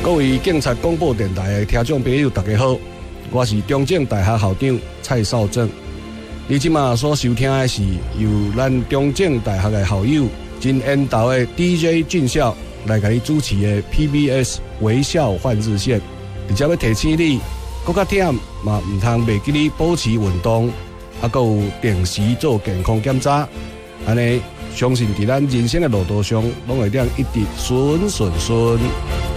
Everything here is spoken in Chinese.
各位警察广播电台的听众朋友，大家好，我是中正大学校长蔡少正。你即马所收听的是由咱中正大学的校友真缘投的 DJ 俊孝来给你主持的 PBS 微笑换日线。而且要提醒你，搁较忝嘛，唔通袂记你保持运动，还佫有定时做健康检查，安尼相信伫咱人生的路途上，拢会当一直顺顺顺。